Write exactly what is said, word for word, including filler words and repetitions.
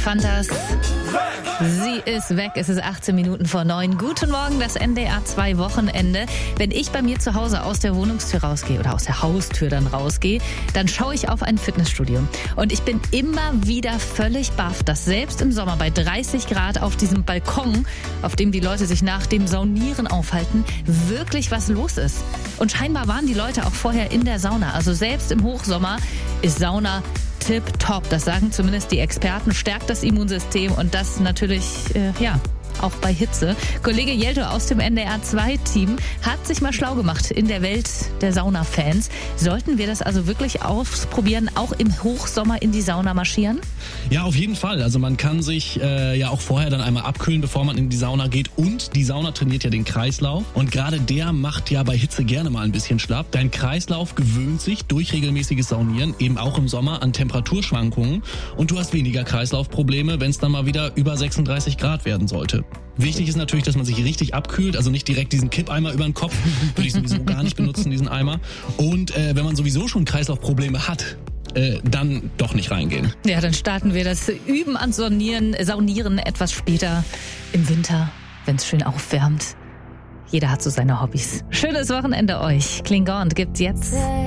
Fantas. Sie ist weg, es ist achtzehn Minuten vor neun. Guten Morgen, das N D R zwei Wochenende. Wenn ich bei mir zu Hause aus der Wohnungstür rausgehe oder aus der Haustür dann rausgehe, dann schaue ich auf ein Fitnessstudio. Und ich bin immer wieder völlig baff, dass selbst im Sommer bei dreißig Grad auf diesem Balkon, auf dem die Leute sich nach dem Saunieren aufhalten, wirklich was los ist. Und scheinbar waren die Leute auch vorher in der Sauna. Also selbst im Hochsommer ist Sauna tipptopp. Das sagen zumindest die Experten. Stärkt das Immunsystem und das natürlich, äh, ja, auch bei Hitze. Kollege Jelto aus dem N D R zwei Team hat sich mal schlau gemacht in der Welt der Saunafans. Sollten wir das also wirklich ausprobieren, auch im Hochsommer in die Sauna marschieren? Ja, auf jeden Fall. Also man kann sich äh, ja auch vorher dann einmal abkühlen, bevor man in die Sauna geht. Und die Sauna trainiert ja den Kreislauf. Und gerade der macht ja bei Hitze gerne mal ein bisschen schlapp. Dein Kreislauf gewöhnt sich durch regelmäßiges Saunieren, eben auch im Sommer, an Temperaturschwankungen. Und du hast weniger Kreislaufprobleme, wenn es dann mal wieder über sechsunddreißig Grad werden sollte. Wichtig ist natürlich, dass man sich richtig abkühlt, also nicht direkt diesen Kippeimer über den Kopf, würde ich sowieso gar nicht benutzen, diesen Eimer. Und äh, wenn man sowieso schon Kreislaufprobleme hat, äh, dann doch nicht reingehen. Ja, dann starten wir das Üben an Saunieren, Saunieren etwas später im Winter, wenn es schön aufwärmt. Jeder hat so seine Hobbys. Schönes Wochenende euch. Klingons gibt's jetzt.